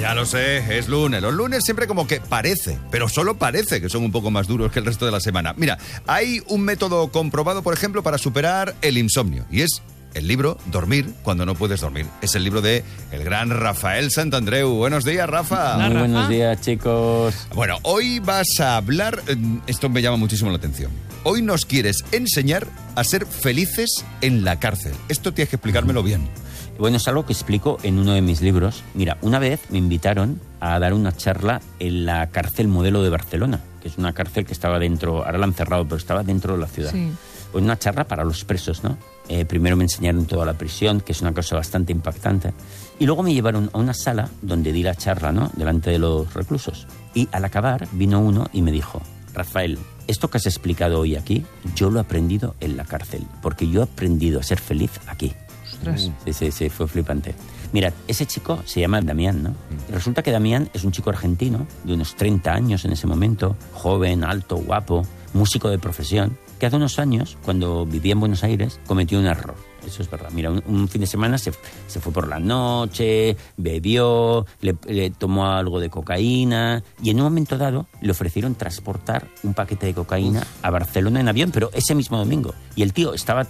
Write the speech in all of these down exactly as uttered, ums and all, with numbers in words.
Ya lo sé, es lunes. Los lunes siempre como que parece, pero solo parece que son un poco más duros que el resto de la semana. Mira, hay un método comprobado, por ejemplo, para superar el insomnio, y es el libro Dormir cuando no puedes dormir. Es el libro de el gran Rafael Santandreu. Buenos días, Rafa. Muy Rafa. buenos días, chicos. Bueno, hoy vas a hablar, esto me llama muchísimo la atención. Hoy nos quieres enseñar a ser felices en la cárcel. Esto tienes que explicármelo bien. Bueno, es algo que explico en uno de mis libros. Mira, una vez me invitaron a dar una charla en la cárcel Modelo de Barcelona, que es una cárcel que estaba dentro, ahora la han cerrado, pero estaba dentro de la ciudad. Sí. Pues una charla para los presos, ¿no? Eh, primero me enseñaron toda la prisión, que es una cosa bastante impactante. Y luego me llevaron a una sala donde di la charla, ¿no? Delante de los reclusos. Y al acabar vino uno y me dijo: Rafael, esto que has explicado hoy aquí, yo lo he aprendido en la cárcel, porque yo he aprendido a ser feliz aquí. Ostras. Sí, sí, sí, fue flipante. Mira, ese chico se llama Damián, ¿no? Resulta que Damián es un chico argentino de unos treinta años en ese momento, joven, alto, guapo, músico de profesión, que hace unos años, cuando vivía en Buenos Aires, cometió un error. Eso es verdad. Mira, un, un fin de semana se, se fue por la noche, bebió, le, le tomó algo de cocaína y en un momento dado le ofrecieron transportar un paquete de cocaína Uf. a Barcelona en avión, pero ese mismo domingo. Y el tío estaba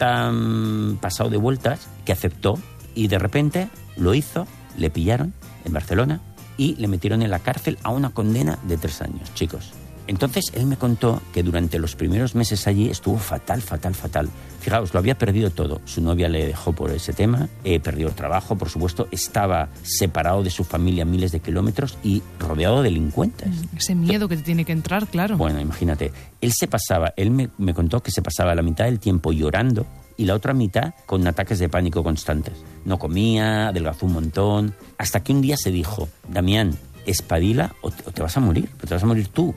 tan pasado de vueltas que aceptó y de repente lo hizo, le pillaron en Barcelona y le metieron en la cárcel a una condena de tres años, chicos. Entonces él me contó que durante los primeros meses allí estuvo fatal, fatal, fatal. Fijaos, lo había perdido todo. Su novia le dejó por ese tema, eh, perdió el trabajo, por supuesto, estaba separado de su familia a miles de kilómetros y rodeado de delincuentes. Ese miedo que te tiene que entrar, claro. Bueno, imagínate, él se pasaba, él me, me contó que se pasaba la mitad del tiempo llorando y la otra mitad con ataques de pánico constantes. No comía, adelgazó un montón, hasta que un día se dijo: Damián, espabila o te, o te vas a morir, pero te vas a morir tú.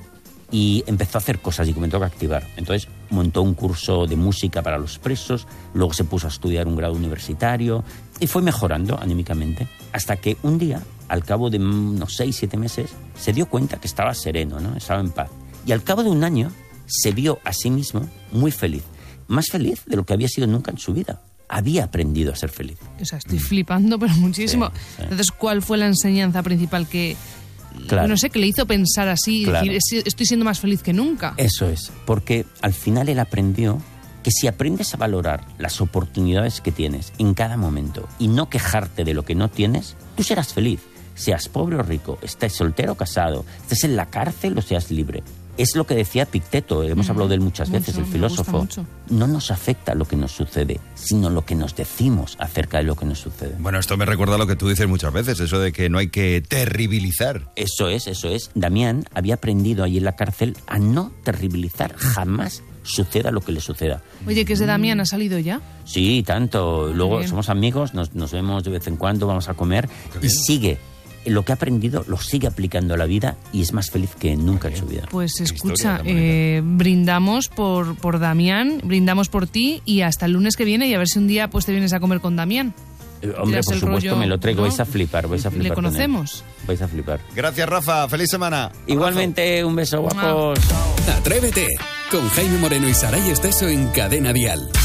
Y empezó a hacer cosas y comenzó a activar. Entonces montó un curso de música para los presos, luego se puso a estudiar un grado universitario y fue mejorando anímicamente. Hasta que un día, al cabo de unos seis, siete meses, se dio cuenta que estaba sereno, ¿no? Estaba en paz. Y al cabo de un año se vio a sí mismo muy feliz. Más feliz de lo que había sido nunca en su vida. Había aprendido a ser feliz. O sea, estoy flipando, pero muchísimo. Sí, sí. Entonces, ¿cuál fue la enseñanza principal que... Claro. No sé, que le hizo pensar así, Claro. decir, estoy siendo más feliz que nunca? Eso es, porque al final él aprendió que si aprendes a valorar las oportunidades que tienes en cada momento y no quejarte de lo que no tienes, tú serás feliz. Seas pobre o rico, estés soltero o casado, estés en la cárcel o seas libre. Es lo que decía Epicteto, hemos Mm, hablado de él muchas mucho, veces, el me filósofo. gusta mucho. No nos afecta lo que nos sucede, sino lo que nos decimos acerca de lo que nos sucede. Bueno, esto me recuerda a lo que tú dices muchas veces, eso de que no hay que terribilizar. Eso es, eso es. Damián había aprendido allí en la cárcel a no terribilizar jamás, suceda lo que le suceda. Oye, ¿que es de Damián? ¿Ha salido ya? Sí, tanto. Luego Bien. somos amigos, nos, nos vemos de vez en cuando, vamos a comer y sigue. Lo que ha aprendido lo sigue aplicando a la vida y es más feliz que nunca en su vida. Pues Qué escucha, historia tan bonita. eh, brindamos por, por Damián, brindamos por ti y hasta el lunes que viene y a ver si un día pues te vienes a comer con Damián. Eh, Hombre, Tiras por el supuesto, rollo, me lo traigo. ¿no? Vais a flipar, vais a flipar. Le con él. conocemos. Vais a flipar. Gracias, Rafa. Feliz semana. Igualmente, un beso, guapos. Atrévete con Jaime Moreno y Saray Esteso en Cadena Dial.